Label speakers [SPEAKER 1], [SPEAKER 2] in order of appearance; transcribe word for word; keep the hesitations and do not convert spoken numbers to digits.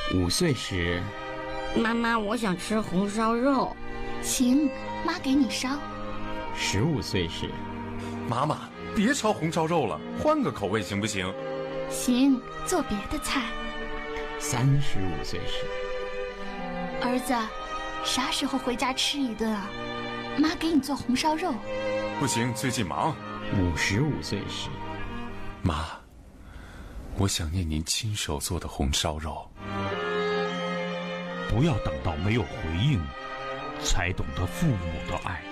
[SPEAKER 1] 五岁时，
[SPEAKER 2] 妈妈，我想吃红烧肉。
[SPEAKER 3] 行，妈给你烧。
[SPEAKER 1] 十五岁时，
[SPEAKER 4] 妈妈，别烧红烧肉了，换个口味行不行？
[SPEAKER 3] 行，做别的菜。
[SPEAKER 1] 三十五岁时，
[SPEAKER 3] 儿子，啥时候回家吃一顿啊？妈给你做红烧肉。
[SPEAKER 4] 不行，最近忙。
[SPEAKER 1] 五十五岁时，
[SPEAKER 4] 妈，我想念您亲手做的红烧肉。
[SPEAKER 5] 不要等到没有回应，才懂得父母的爱。